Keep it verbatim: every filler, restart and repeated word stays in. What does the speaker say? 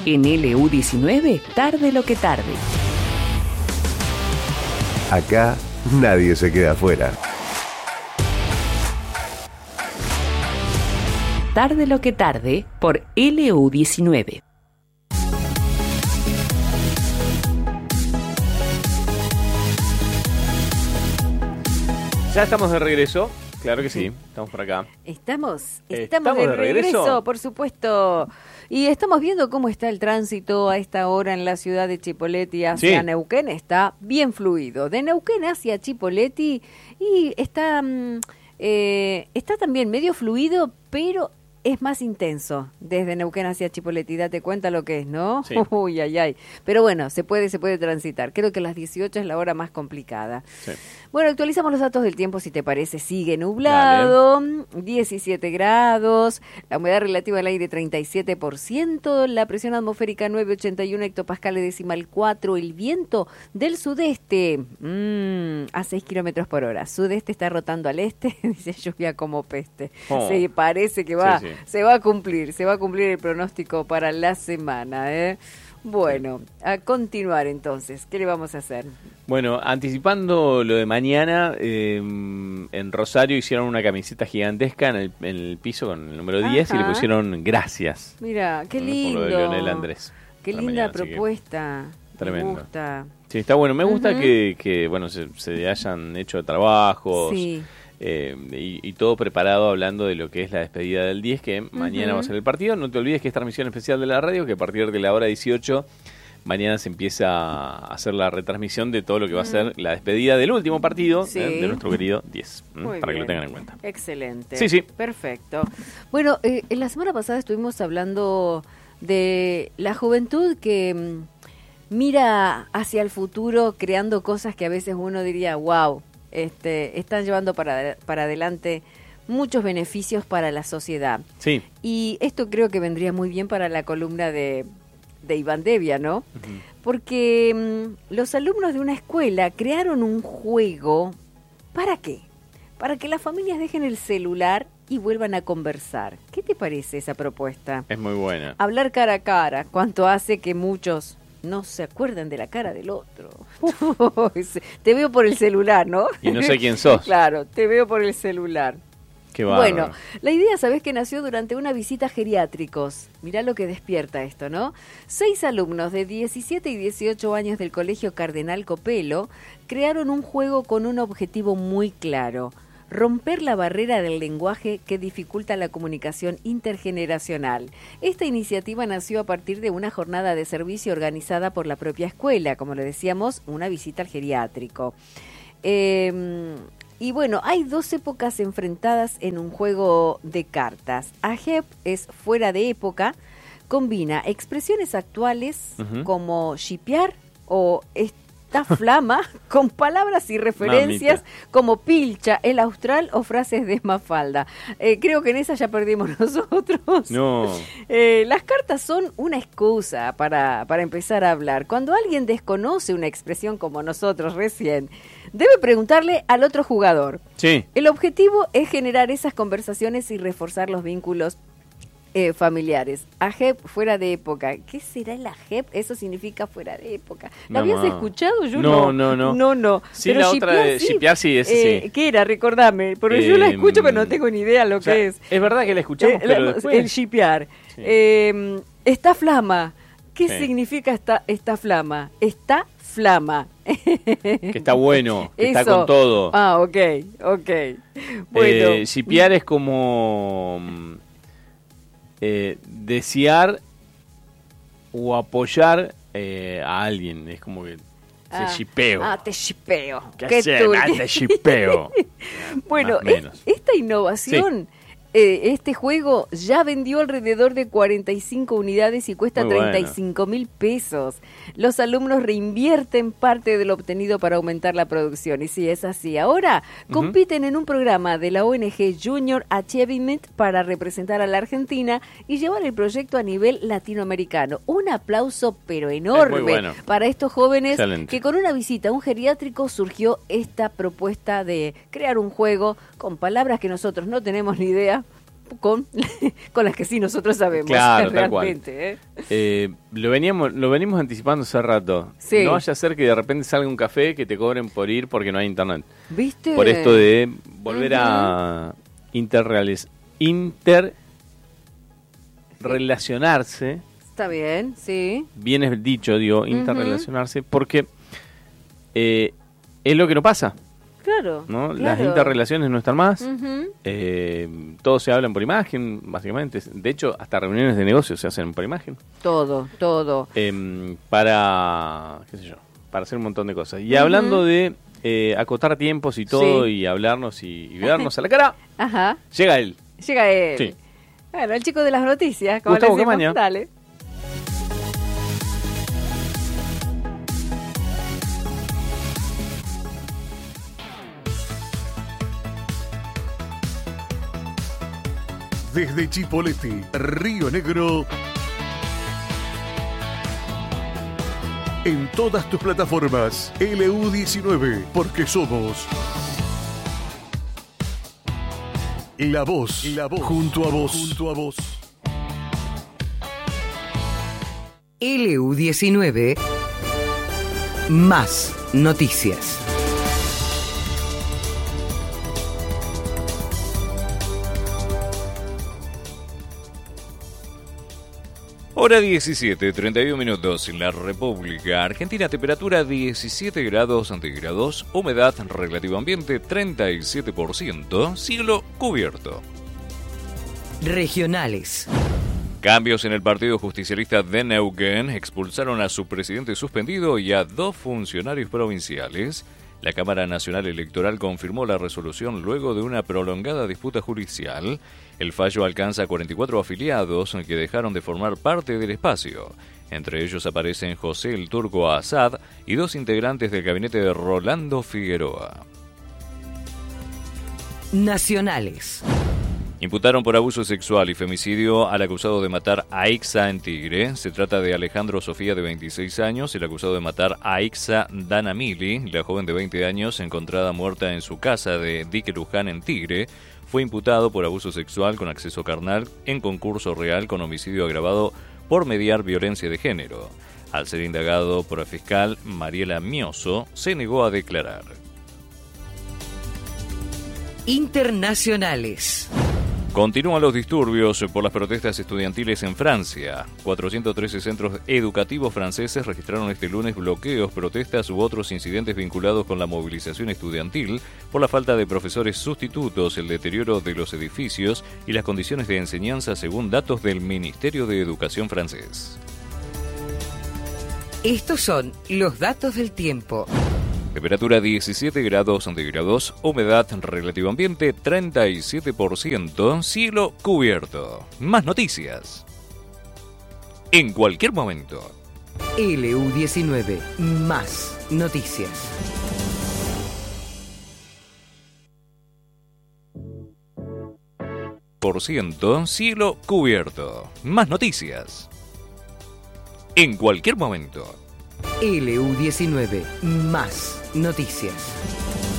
En L U diecinueve, tarde lo que tarde. Acá nadie se queda afuera. Tarde lo que tarde por L U diecinueve. Ya estamos de regreso, claro que sí, estamos por acá. Estamos, estamos, ¿Estamos de, de regreso? regreso? Por supuesto. Y estamos viendo cómo está el tránsito a esta hora en la ciudad de Chipoleti hacia Sí. Neuquén. Está bien fluido. De Neuquén hacia Chipoleti y está, mm, eh, está también medio fluido, pero es más intenso desde Neuquén hacia Chipoleti. Date cuenta lo que es, ¿no? Sí. Uy, ay, ay. Pero bueno, se puede, se puede transitar. Creo que las dieciocho es la hora más complicada. Sí. Bueno, actualizamos los datos del tiempo, si te parece. Sigue nublado, diecisiete grados, la humedad relativa del aire treinta y siete por ciento, la presión atmosférica nueve coma ochenta y uno hectopascales decimal cuatro, el viento del sudeste mmm, a seis kilómetros por hora. Sudeste está rotando al este, dice lluvia como peste. Oh. Sí, parece que va, Sí, sí. se va a cumplir, se va a cumplir el pronóstico para la semana, ¿eh? Bueno, a continuar entonces, ¿qué le vamos a hacer? Bueno, anticipando lo de mañana, eh, en Rosario hicieron una camiseta gigantesca en el, en el piso con el número diez y le Ajá. pusieron gracias. Mira, qué Por lindo. lo de Leonel Andrés. Qué a la linda mañana, así que propuesta. tremendo. Me gusta. Sí, está bueno. Me gusta Ujú. que, que, bueno, se, se hayan hecho trabajos Sí. eh, y, y todo preparado hablando de lo que es la despedida del diez, que mañana Ujú. va a ser el partido. No te olvides que es transmisión especial de la radio, que a partir de la hora dieciocho mañana se empieza a hacer la retransmisión de todo lo que va a ser la despedida del último partido Sí. eh, de nuestro querido diez, ¿m? Muy para bien. que lo tengan en cuenta. Excelente. Sí, sí. Perfecto. Bueno, eh, en la semana pasada estuvimos hablando de la juventud que mm, mira hacia el futuro creando cosas que a veces uno diría, wow, este, están llevando para, para adelante muchos beneficios para la sociedad. Sí. Y esto creo que vendría muy bien para la columna de, de Iván Devia, ¿no? Ujú. Porque mm, los alumnos de una escuela crearon un juego. ¿Para qué? Para que las familias dejen el celular y vuelvan a conversar. ¿Qué te parece esa propuesta? Es muy buena. Hablar cara a cara, cuánto hace que muchos no se acuerdan de la cara del otro. Te veo por el celular, ¿no? Y no sé quién sos. Claro, te veo por el celular. Qué bárbaro. Bueno, la idea, ¿sabés que nació durante una visita a geriátricos? Mirá lo que despierta esto, ¿no? Seis alumnos de diecisiete y dieciocho años del Colegio Cardenal Copelo crearon un juego con un objetivo muy claro: romper la barrera del lenguaje que dificulta la comunicación intergeneracional. Esta iniciativa nació a partir de una jornada de servicio organizada por la propia escuela, como le decíamos, una visita al geriátrico. Eh, y bueno, hay dos épocas enfrentadas en un juego de cartas. Ajep es fuera de época, combina expresiones actuales Ujú. como shipear o esta flama con palabras y referencias Mamita. como pilcha, el austral o frases de Mafalda. Eh, creo que en esa ya perdimos nosotros. No. Eh, las cartas son una excusa para, para empezar a hablar. Cuando alguien desconoce una expresión como nosotros recién, debe preguntarle al otro jugador. Sí. El objetivo es generar esas conversaciones y reforzar los vínculos eh, familiares. Ajep, fuera de época. ¿Qué será el Ajep? Eso significa fuera de época. ¿La No, habías ma. escuchado? Yo No, no. no, no. No, no. Sí, Pero la otra de shipear, sí, ese Eh, sí. ¿Qué era? Recordame. Porque yo la Eh, escucho, pero no tengo ni idea lo O sea, que es. Es verdad que la escuchamos, Eh, pero la- después... El shipear. Sí. Eh, esta flama. ¿Qué Sí. significa esta, esta flama? Esta flama. Que está bueno, que está Eso. con todo. Ah, ok, ok. Bueno. Eh, shipear es como mm, eh, desear o apoyar eh, a alguien. Es como que ah, se shipeo. Ah, te shipeo. ¿Qué Qué hacer? turqui. Ah, te shipeo. Bueno, Más o menos. es- esta innovación, eh, este juego ya vendió alrededor de cuarenta y cinco unidades y cuesta Muy bueno. treinta y cinco mil pesos. Los alumnos reinvierten parte de lo obtenido para aumentar la producción. Y si es así, ahora Ujú. compiten en un programa de la O N G Junior Achievement para representar a la Argentina y llevar el proyecto a nivel latinoamericano. Un aplauso, pero enorme, bueno. para estos jóvenes Excelente. que con una visita a un geriátrico surgió esta propuesta de crear un juego con palabras que nosotros no tenemos ni idea, con, con las que sí nosotros sabemos. Claro, tal realmente. cual. ¿eh? Eh, lo, veníamos, lo venimos anticipando hace rato. Sí. No vaya a ser que de repente salga un café que te cobren por ir porque no hay internet. ¿Viste? Por esto de volver Uh-huh. a interreales, interrelacionarse. Está bien, sí. Bien es dicho, digo, interrelacionarse, porque eh, es lo que no pasa, Claro. ¿no? claro. Las interrelaciones no están más, Ujú. eh, todos se hablan por imagen, básicamente. De hecho, hasta reuniones de negocios se hacen por imagen. Todo, todo. Eh, para, qué sé yo, para hacer un montón de cosas. Y Ujú. hablando de eh, acotar tiempos y todo, Sí. y hablarnos y, y vernos a la cara, Ajá. llega él. Llega él. Sí. Bueno, el chico de las noticias, como Gustavo le decimos. Camaño. Dale. Desde Chipoleti, Río Negro. En todas tus plataformas, L U diecinueve, porque somos la voz, la voz, junto a vos, junto a vos. L U diecinueve más noticias. Hora diecisiete, treinta y uno minutos en la República Argentina, temperatura diecisiete grados centígrados, humedad relativo ambiente treinta y siete por ciento, cielo cubierto. Regionales. Cambios en el Partido Justicialista de Neuquén expulsaron a su presidente suspendido y a dos funcionarios provinciales. La Cámara Nacional Electoral confirmó la resolución luego de una prolongada disputa judicial. El fallo alcanza a cuarenta y cuatro afiliados que dejaron de formar parte del espacio. Entre ellos aparecen José el Turco Asad y dos integrantes del gabinete de Rolando Figueroa. Nacionales. Imputaron por abuso sexual y femicidio al acusado de matar a Ixa en Tigre. Se trata de Alejandro Sofía, de veintiséis años, el acusado de matar a Ixa Danamili, la joven de veinte años, encontrada muerta en su casa de Dique Luján en Tigre. Fue imputado por abuso sexual con acceso carnal en concurso real con homicidio agravado por mediar violencia de género. Al ser indagado por la fiscal Mariela Mioso, se negó a declarar. Internacionales. Continúan los disturbios por las protestas estudiantiles en Francia. cuatrocientos trece centros educativos franceses registraron este lunes bloqueos, protestas u otros incidentes vinculados con la movilización estudiantil por la falta de profesores sustitutos, el deterioro de los edificios y las condiciones de enseñanza, según datos del Ministerio de Educación francés. Estos son los datos del tiempo. Temperatura diecisiete grados centígrados, humedad relativo ambiente treinta y siete por ciento, cielo cubierto. Más noticias en cualquier momento. L U diecinueve más noticias. Por ciento, cielo cubierto. Más noticias en cualquier momento. L U diecinueve más noticias.